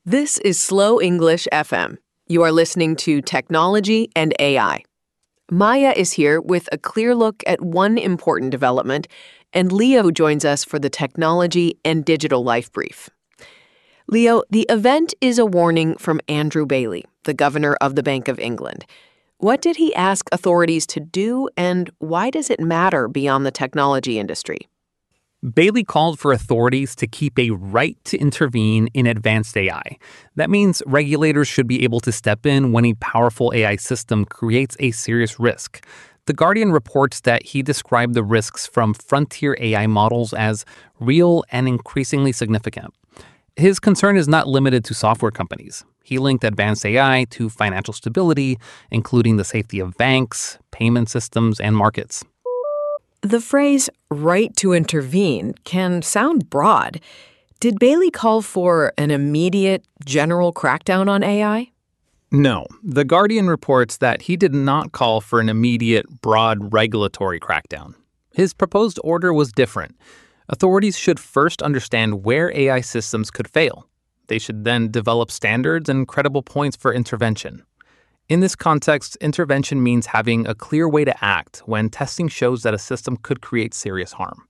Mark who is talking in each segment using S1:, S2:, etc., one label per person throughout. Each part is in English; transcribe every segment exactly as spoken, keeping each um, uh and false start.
S1: This is Slow English F M. You are listening to Technology and A I. Maya is here with a clear look at one important development, and Leo joins us for the Technology and Digital Life Brief. Leo, the event is a warning from Andrew Bailey, the governor of the Bank of England. What did he ask authorities to do, and why does it matter beyond the technology industry?
S2: Bailey called for authorities to keep a right to intervene in advanced A I. That means regulators should be able to step in when a powerful A I system creates a serious risk. The Guardian reports that he described the risks from frontier A I models as real and increasingly significant. His concern is not limited to software companies. He linked advanced A I to financial stability, including the safety of banks, payment systems, and markets.
S1: The phrase right to intervene can sound broad. Did Bailey call for an immediate, general crackdown on A I?
S2: No. The Guardian reports that he did not call for an immediate, broad regulatory crackdown. His proposed order was different. Authorities should first understand where A I systems could fail. They should then develop standards and credible points for intervention. In this context, intervention means having a clear way to act when testing shows that a system could create serious harm.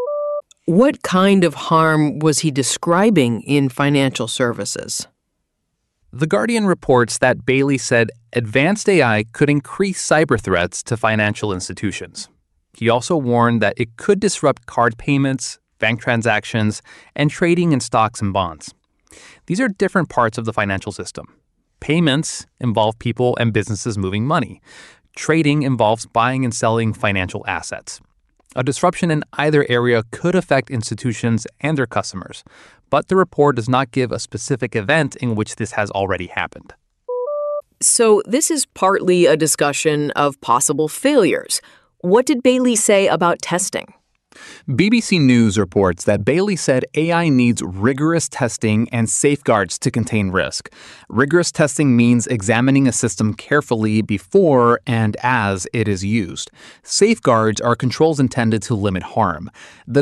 S1: What kind of harm was he describing in financial services?
S2: The Guardian reports that Bailey said advanced A I could increase cyber threats to financial institutions. He also warned that it could disrupt card payments, bank transactions, and trading in stocks and bonds. These are different parts of the financial system. Payments involve people and businesses moving money. Trading involves buying and selling financial assets. A disruption in either area could affect institutions and their customers, but the report does not give a specific event in which this has already happened.
S1: So this is partly a discussion of possible failures. What did Bailey say about testing?
S2: B B C News reports that Bailey said A I needs rigorous testing and safeguards to contain risk. Rigorous testing means examining a system carefully before and as it is used. Safeguards are controls intended to limit harm. The